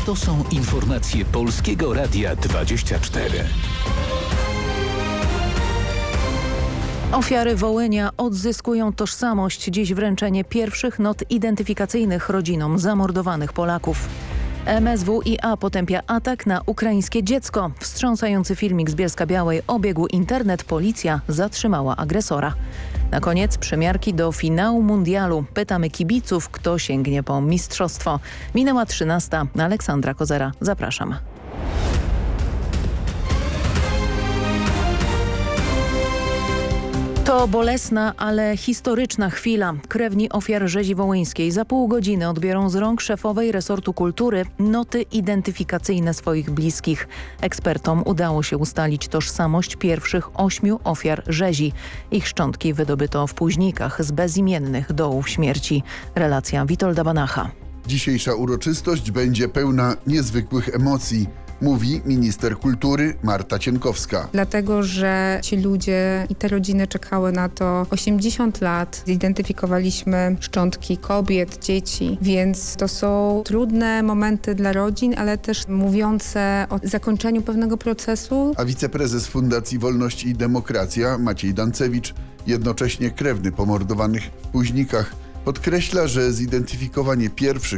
To są informacje Polskiego Radia 24. Ofiary Wołynia odzyskują tożsamość. Dziś wręczenie pierwszych not identyfikacyjnych rodzinom zamordowanych Polaków. MSWiA potępia atak na ukraińskie dziecko. Wstrząsający filmik z Bielska-Białej obiegł internet. Policja zatrzymała agresora. Na koniec przymiarki do finału mundialu. Pytamy kibiców, kto sięgnie po mistrzostwo. Minęła 13. Aleksandra Kozera. Zapraszam. To bolesna, ale historyczna chwila. Krewni ofiar rzezi wołyńskiej za pół godziny odbiorą z rąk szefowej resortu kultury noty identyfikacyjne swoich bliskich. Ekspertom udało się ustalić tożsamość pierwszych 8 ofiar rzezi. Ich szczątki wydobyto w Późnikach z bezimiennych dołów śmierci. Relacja Witolda Banacha. Dzisiejsza uroczystość będzie pełna niezwykłych emocji, mówi minister kultury Marta Cienkowska. Dlatego, że ci ludzie i te rodziny czekały na to 80 lat. Zidentyfikowaliśmy szczątki kobiet, dzieci, więc to są trudne momenty dla rodzin, ale też mówiące o zakończeniu pewnego procesu. A wiceprezes Fundacji Wolność i Demokracja Maciej Dancewicz, jednocześnie krewny pomordowanych w Późnikach, podkreśla, że zidentyfikowanie pierwszych